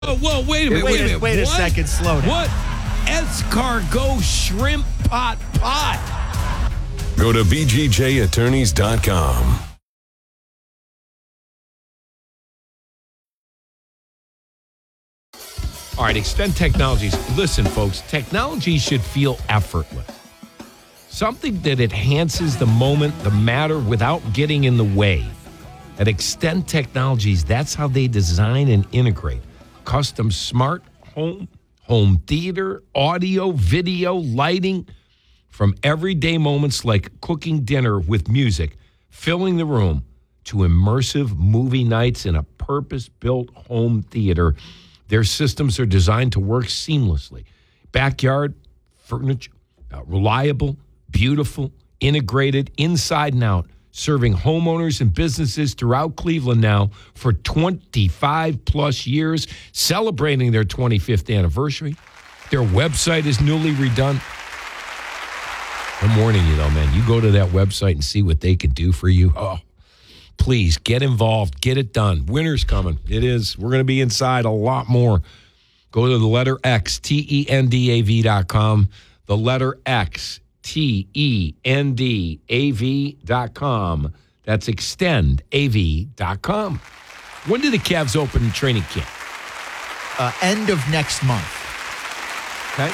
Oh, whoa, wait a minute. Wait a second, slow down. What? Escargot shrimp pot pie. Go to bgjattorneys.com. All right, Extend Technologies. Listen, folks, technology should feel effortless. Something that enhances the moment, the matter, without getting in the way. At Extend Technologies, that's how they design and integrate custom smart home theater, audio, video, lighting, from everyday moments like cooking dinner with music, filling the room, to immersive movie nights in a purpose-built home theater. Their systems are designed to work seamlessly. Backyard furniture, reliable, beautiful, integrated, inside and out, serving homeowners and businesses throughout Cleveland now for 25 plus years, celebrating their 25th anniversary. Their website is newly redone. I'm warning you, though, man. You go to that website and see what they can do for you. Oh, please get involved. Get it done. Winter's coming. It is. We're going to be inside a lot more. Go to the letter X, TENDAV.com. The letter X, TENDAV.com. That's extendav.com. When do the Cavs open training camp? End of next month. Okay.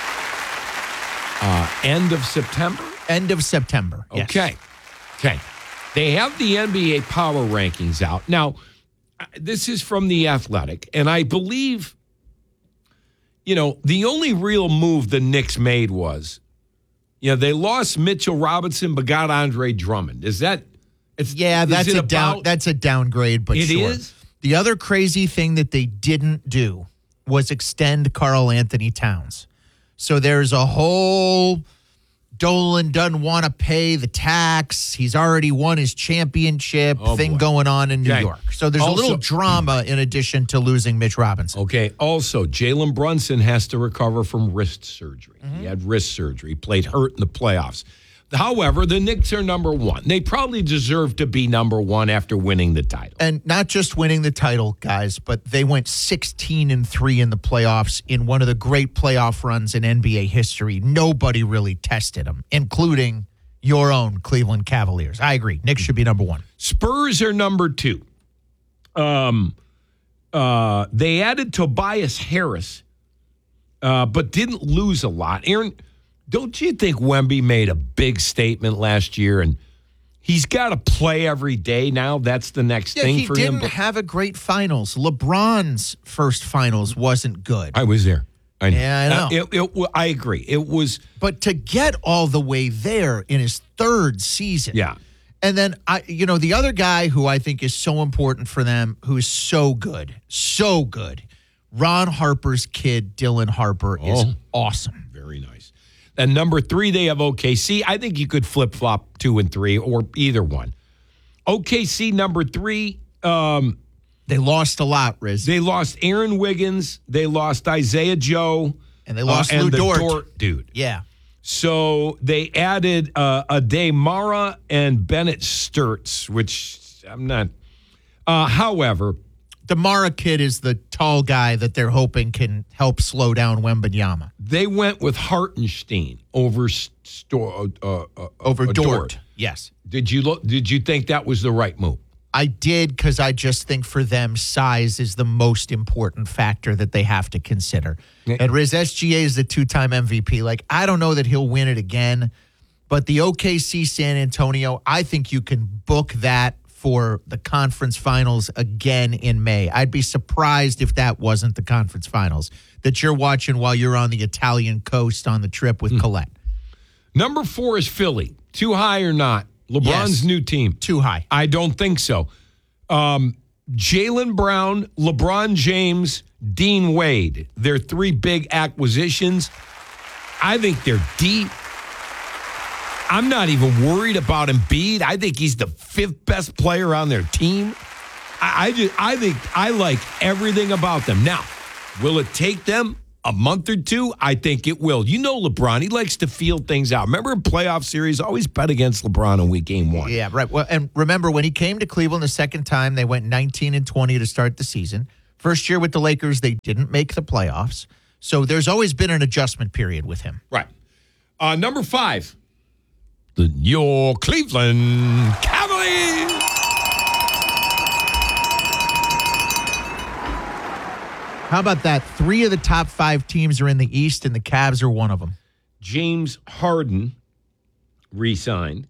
End of September? End of September. Yes. Okay. They have the NBA power rankings out. Now, this is from The Athletic, and I believe, the only real move the Knicks made was, they lost Mitchell Robinson but got Andre Drummond. That's a downgrade, but it sure. Is? The other crazy thing that they didn't do was extend Karl Anthony Towns. So there's a whole Dolan doesn't want to pay the tax. He's already won his championship thing going on in New York. So there's a little drama in addition to losing Mitch Robinson. Okay. Also, Jalen Brunson has to recover from wrist surgery. Mm-hmm. He had wrist surgery. He played hurt in the playoffs. However, the Knicks are number one. They probably deserve to be number one after winning the title. And not just winning the title, guys, but they went 16-3 in the playoffs in one of the great playoff runs in NBA history. Nobody really tested them, including your own Cleveland Cavaliers. I agree. Knicks should be number one. Spurs are number two. They added Tobias Harris, but didn't lose a lot. Aaron, don't you think Wemby made a big statement last year, and he's got to play every day now? That's the next thing for him. He didn't have a great finals. LeBron's first finals wasn't good. I was there. I know. Yeah, I know. I agree. It was. But to get all the way there in his third season. Yeah. And then, the other guy who I think is so important for them, who is so good, Ron Harper's kid, Dylan Harper, is awesome. Very nice. And number three, they have OKC. I think you could flip-flop 2 and 3 or either one. OKC, number 3. They lost a lot, Riz. They lost Aaron Wiggins. They lost Isaiah Joe. And they lost Lou Dort. Dude. Yeah. So they added Ade Mara and Bennett Sturts, which I'm not. However, the Mara kid is the tall guy that they're hoping can help slow down Wembanyama. They went with Hartenstein over Dort. Yes. Did you think that was the right move? I did, because I just think for them, size is the most important factor that they have to consider. And Riz, SGA is the 2-time MVP. I don't know that he'll win it again, but the OKC San Antonio, I think you can book that for the conference finals again in May. I'd be surprised if that wasn't the conference finals that you're watching while you're on the Italian coast on the trip with Colette. Number 4 is Philly. Too high or not? LeBron's new team. Too high. I don't think so. Jaylen Brown, LeBron James, Dean Wade. They're 3 big acquisitions. I think they're deep. I'm not even worried about Embiid. I think he's the 5th best player on their team. I think I like everything about them. Now, will it take them a month or two? I think it will. You know LeBron, he likes to feel things out. Remember in playoff series, always bet against LeBron in game 1. Yeah, right. Well, and remember when he came to Cleveland the second time, they went 19-20 to start the season. First year with the Lakers, they didn't make the playoffs. So there's always been an adjustment period with him. Right. Number 5, your Cleveland Cavaliers. How about that? 3 of the top 5 teams are in the East, and the Cavs are one of them. James Harden re-signed.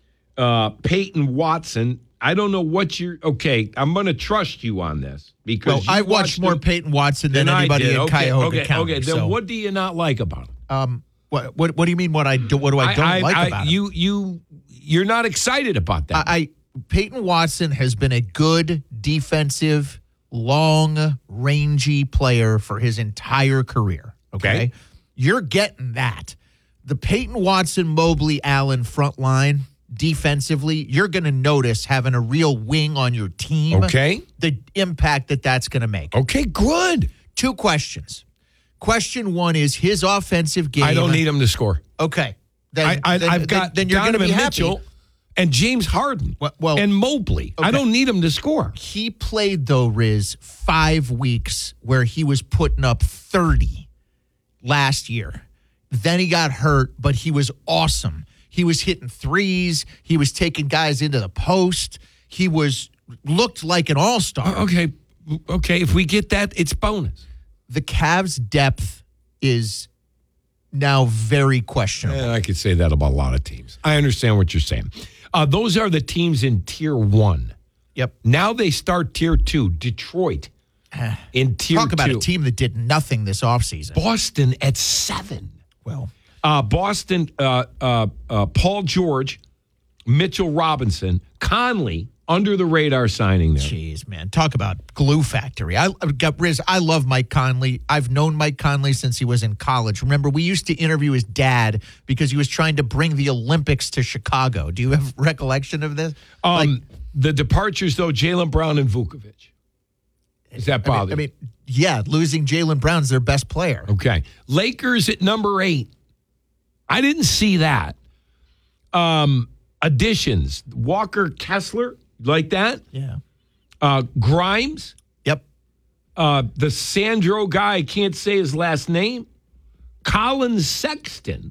Peyton Watson. I don't know what you're... Okay, I'm going to trust you on this. Because I watched more Peyton Watson than anybody in Cuyahoga County. Okay, then what do you not like about him? What do you mean? What do I don't like about him? You're not excited about that. Peyton Watson has been a good defensive, long, rangy player for his entire career. Okay, you're getting that. The Peyton Watson, Mobley, Allen front line defensively, you're going to notice having a real wing on your team. Okay, the impact that's going to make. Okay, good. 2 questions. Question 1 is his offensive game. I don't need him to score. Okay. I've got then you're going to be Mitchell happy. and James Harden and Mobley. Okay. I don't need him to score. He played, though, Riz, 5 weeks where he was putting up 30 last year. Then he got hurt, but he was awesome. He was hitting threes. He was taking guys into the post. He looked like an all-star. Okay. If we get that, it's bonus. The Cavs' depth is now very questionable. I could say that about a lot of teams. I understand what you're saying. Those are the teams in Tier 1. Yep. Now they start Tier 2. Detroit in Tier 2. Talk about a team that did nothing this offseason. Boston at 7. Well, Boston, Paul George, Mitchell Robinson, Conley, under the radar signing there. Jeez, man. Talk about glue factory. Riz, I love Mike Conley. I've known Mike Conley since he was in college. Remember, we used to interview his dad because he was trying to bring the Olympics to Chicago. Do you have recollection of this? The departures, though, Jaylen Brown and Vukovic. Does that bother you? I mean, yeah, losing Jaylen Brown's their best player. Okay. Lakers at number 8. I didn't see that. Additions. Walker Kessler, like that? Yeah. Grimes. Yep. The Sandro guy, I can't say his last name. Colin Sexton.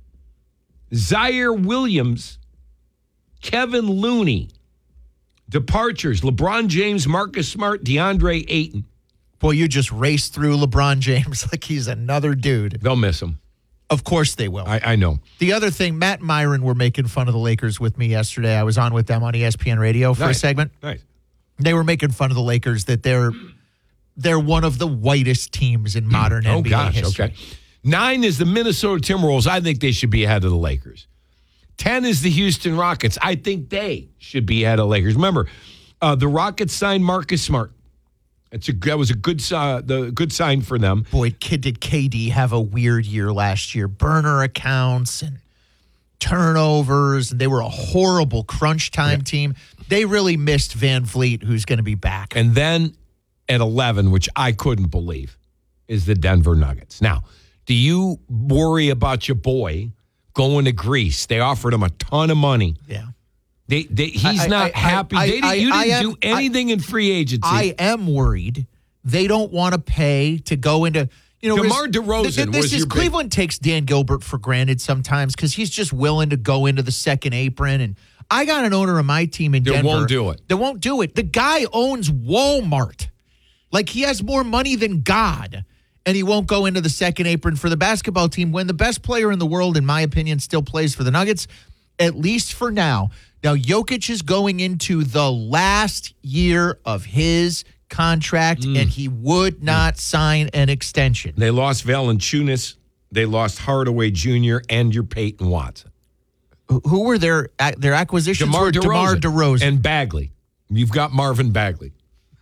Zaire Williams. Kevin Looney. Departures. LeBron James, Marcus Smart, DeAndre Ayton. Boy, you just raced through LeBron James like he's another dude. They'll miss him. Of course they will. I know. The other thing, Matt and Myron were making fun of the Lakers with me yesterday. I was on with them on ESPN Radio for a segment. Nice. They were making fun of the Lakers that they're one of the whitest teams in modern NBA history. Okay. 9 is the Minnesota Timberwolves. I think they should be ahead of the Lakers. 10 is the Houston Rockets. I think they should be ahead of the Lakers. Remember, the Rockets signed Marcus Smart. That was a good sign for them. Boy, did KD have a weird year last year. Burner accounts and turnovers, and they were a horrible crunch time team. They really missed Van Vliet, who's going to be back. And then at 11, which I couldn't believe, is the Denver Nuggets. Now, do you worry about your boy going to Greece? They offered him a ton of money. Yeah. He's not happy. You didn't do anything in free agency. I am worried. They don't want to pay to go into... DeMar DeRozan Cleveland takes Dan Gilbert for granted sometimes because he's just willing to go into the second apron. And I got an owner of my team in Denver. They won't do it. The guy owns Walmart. Like, he has more money than God. And he won't go into the second apron for the basketball team when the best player in the world, in my opinion, still plays for the Nuggets, at least for now. Now, Jokic is going into the last year of his contract, and he would not sign an extension. They lost Valanciunas. They lost Hardaway Jr. and your Peyton Watson. Who were their acquisitions? DeMar DeRozan. And Bagley. You've got Marvin Bagley.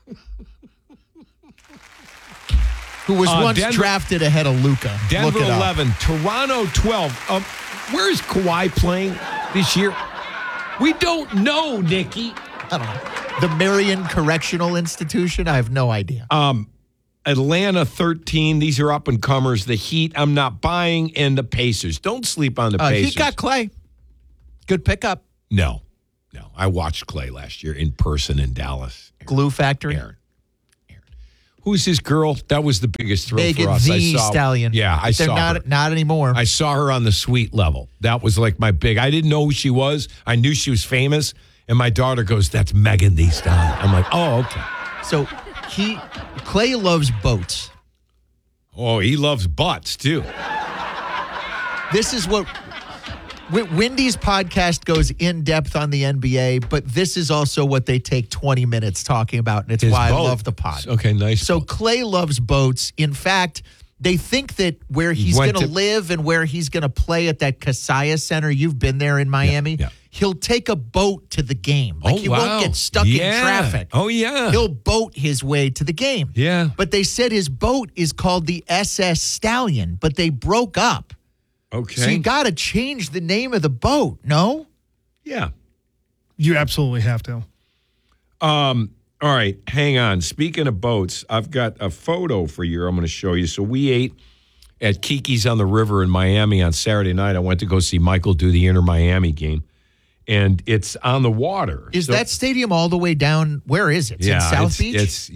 Who was once drafted ahead of Luka. Denver 11, Toronto 12. Where's Kawhi playing this year? We don't know, Nikki. I don't know. The Marion Correctional Institution? I have no idea. Atlanta 13. These are up-and-comers. The Heat, I'm not buying. And the Pacers. Don't sleep on the Pacers. Heat got Clay. Good pickup. No. I watched Clay last year in person in Dallas. Glue factory. Aaron. Who's his girl? That was the biggest thrill Megan for us. Thee Stallion. Yeah, I They're saw her. not anymore. I saw her on the suite level. That was like my big. I didn't know who she was. I knew she was famous. And my daughter goes, "That's Megan Thee Stallion." I'm like, "Oh, okay." So Clay loves boats. Oh, he loves butts too. This is what Wendy's podcast goes in depth on the NBA, but this is also what they take 20 minutes talking about, and it's His why boat. I love the pod. Okay, nice. So boat. Clay loves boats. In fact, they think that where he's Went going to to- live and where he's going to play at that Kaseya Center, you've been there in Miami, yeah. he'll take a boat to the game. Like Oh, he wow. won't get stuck in Yeah. traffic. Oh, yeah. He'll boat his way to the game. Yeah. But they said his boat is called the SS Stallion, but they broke up. Okay. So you got to change the name of the boat, no? Yeah. You absolutely have to. All right, hang on. Speaking of boats, I've got a photo for you I'm going to show you. So we ate at Kiki's on the River in Miami on Saturday night. I went to go see Michael do the Inter Miami game, and it's on the water. Is So- that stadium all the way down? Where is it? It's in South Beach?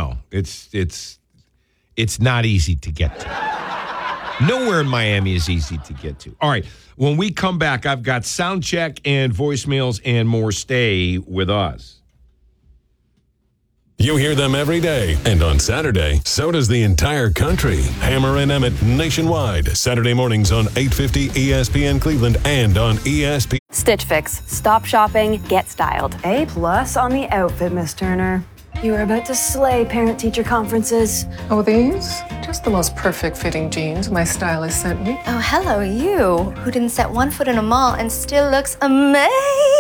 It's not easy to get to. Nowhere in Miami is easy to get to. All right, when we come back, I've got sound check and voicemails and more. Stay with us. You hear them every day, and on Saturday, so does the entire country. Hammer and Emmett nationwide, Saturday mornings on 850 ESPN Cleveland and on ESPN. Stitch Fix. Stop shopping, get styled. A+ on the outfit, Miss Turner. You are about to slay parent-teacher conferences. Oh, these? Just the most perfect fitting jeans my stylist sent me. Oh, hello, you, who didn't set one foot in a mall and still looks amazing.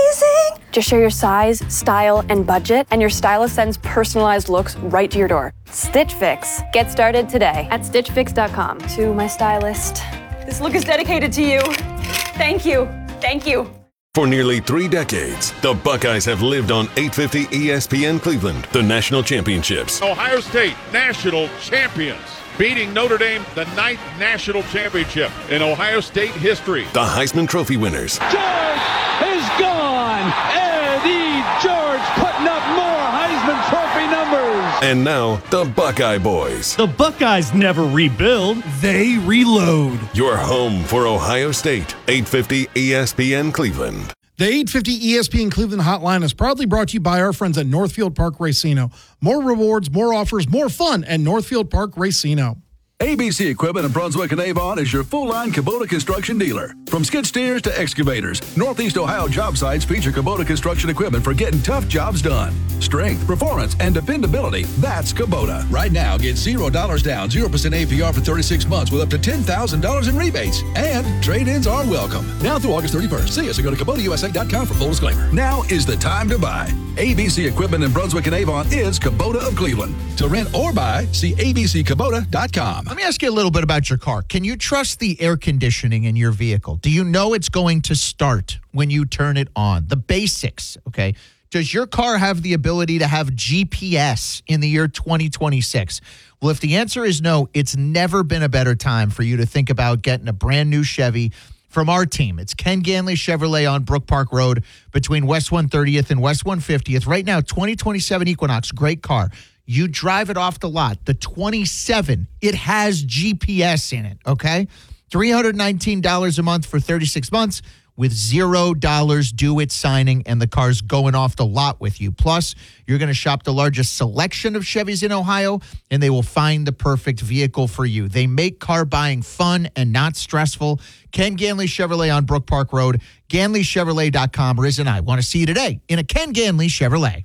Just share your size, style, and budget, and your stylist sends personalized looks right to your door. Stitch Fix. Get started today at stitchfix.com. To my stylist, this look is dedicated to you. Thank you. Thank you. For nearly 3 decades, the Buckeyes have lived on 850 ESPN Cleveland, the national championships. Ohio State national champions, beating Notre Dame, the 9th national championship in Ohio State history. The Heisman Trophy winners. George is gone. Eddie George putting up more Heisman Trophy numbers. And now, the Buckeye Boys. The Buckeyes never rebuild. They reload. Your home for Ohio State, 850 ESPN Cleveland. The 850 ESPN Cleveland hotline is proudly brought to you by our friends at Northfield Park Racino. More rewards, more offers, more fun at Northfield Park Racino. ABC Equipment in Brunswick and Avon is your full-line Kubota construction dealer. From skid steers to excavators, Northeast Ohio job sites feature Kubota construction equipment for getting tough jobs done. Strength, performance, and dependability, that's Kubota. Right now, get $0 down, 0% APR for 36 months with up to $10,000 in rebates. And trade-ins are welcome. Now through August 31st. See us or go to KubotaUSA.com for full disclaimer. Now is the time to buy. ABC Equipment in Brunswick and Avon is Kubota of Cleveland. To rent or buy, see abckubota.com. Let me ask you a little bit about your car. Can you trust the air conditioning in your vehicle? Do you know it's going to start when you turn it on? The basics, okay? Does your car have the ability to have GPS in the year 2026? Well, if the answer is no, it's never been a better time for you to think about getting a brand new Chevy from our team. It's Ken Ganley Chevrolet on Brook Park Road between West 130th and West 150th. Right now, 2027 Equinox, great car. You drive it off the lot. The 27, it has GPS in it, okay? $319 a month for 36 months with $0 due at signing, and the car's going off the lot with you. Plus, you're going to shop the largest selection of Chevys in Ohio, and they will find the perfect vehicle for you. They make car buying fun and not stressful. Ken Ganley Chevrolet on Brook Park Road, GanleyChevrolet.com. Riz and I want to see you today in a Ken Ganley Chevrolet.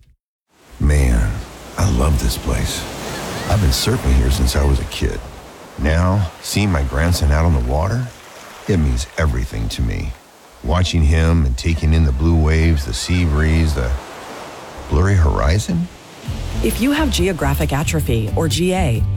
Man, I love this place. I've been surfing here since I was a kid. Now, seeing my grandson out on the water, it means everything to me. Watching him and taking in the blue waves, the sea breeze, the blurry horizon. If you have geographic atrophy, or GA,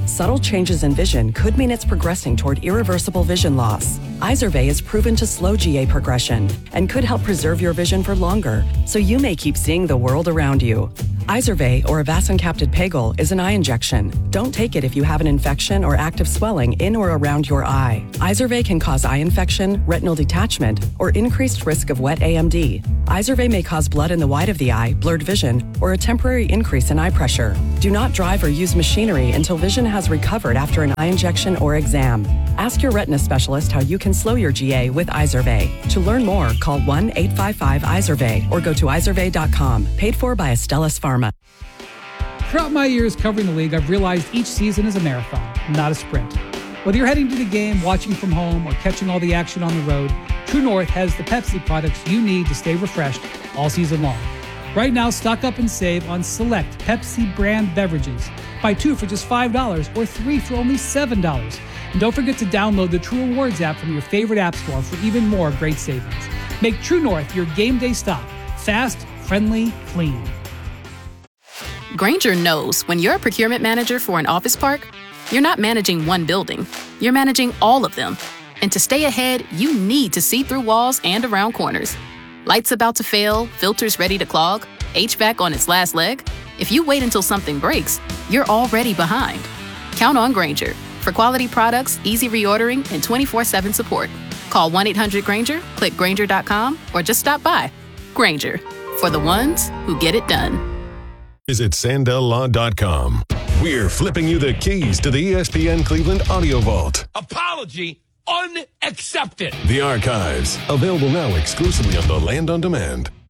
Subtle changes in vision could mean it's progressing toward irreversible vision loss. Izervay is proven to slow GA progression and could help preserve your vision for longer, so you may keep seeing the world around you. Izervay, or avacincaptad pegol, is an eye injection. Don't take it if you have an infection or active swelling in or around your eye. Izervay can cause eye infection, retinal detachment, or increased risk of wet AMD. Izervay may cause blood in the white of the eye, blurred vision, or a temporary increase in eye pressure. Do not drive or use machinery until vision has recovered after an eye injection or exam. Ask your retina specialist how you can slow your GA with Izervay. To learn more, call 1-855-IZERVAY or go to izervay.com. Paid for by Astellas Pharma. Throughout my years covering the league, I've realized each season is a marathon, not a sprint. Whether you're heading to the game, watching from home, or catching all the action on the road, True North has the Pepsi products you need to stay refreshed all season long. Right now, stock up and save on select Pepsi brand beverages. Buy 2 for just $5 or 3 for only $7. And don't forget to download the True Rewards app from your favorite app store for even more great savings. Make True North your game day stop. Fast, friendly, clean. Grainger knows when you're a procurement manager for an office park, you're not managing one building, you're managing all of them. And to stay ahead, you need to see through walls and around corners. Lights about to fail, filters ready to clog, HVAC on its last leg. If you wait until something breaks, you're already behind. Count on Grainger for quality products, easy reordering, and 24/7 support. Call 1-800-GRAINGER, click Grainger.com, or just stop by. Grainger, for the ones who get it done. Visit SandellLaw.com. We're flipping you the keys to the ESPN Cleveland Audio Vault. Apology unaccepted. The archives, available now exclusively on the Land on Demand.